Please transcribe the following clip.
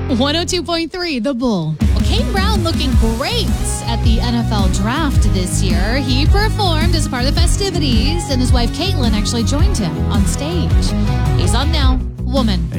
102.3 The Bull. Well, Kane Brown looking great at the NFL draft this year. He performed as a part of the festivities, and his wife Caitlin actually joined him on stage. He's on now. Woman.